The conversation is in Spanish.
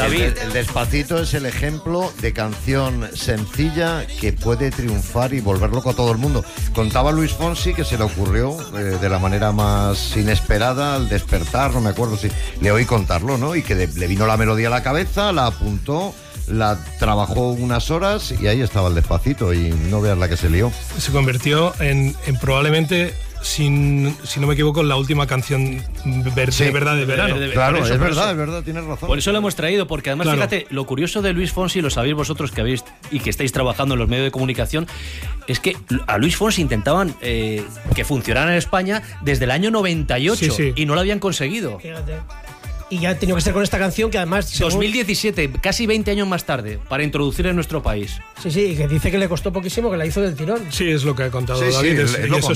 David. El Despacito es el ejemplo de canción sencilla que puede triunfar y volver loco a todo el mundo. Contaba Luis Fonsi que se le ocurrió de la manera más inesperada al despertar, no me acuerdo si le oí contarlo, ¿no? Y que le vino la melodía a la cabeza, la apuntó, la trabajó unas horas y ahí estaba el Despacito, y no veas la que se lió. Se convirtió en probablemente, si no me equivoco, la última canción de verdad de verano. Claro, es verdad, tienes razón. Por eso lo hemos traído, porque además, claro, fíjate, lo curioso de Luis Fonsi, lo sabéis vosotros que habéis y que estáis trabajando en los medios de comunicación, es que a Luis Fonsi intentaban que funcionara en España desde el año 98 sí. y no lo habían conseguido. Fíjate. Y ya ha tenido que ser con esta canción que además... 2017, casi 20 años más tarde, para introducir en nuestro país. Sí, y que dice que le costó poquísimo, que la hizo del tirón. Sí, es lo que ha contado Sí, David. él lo y eso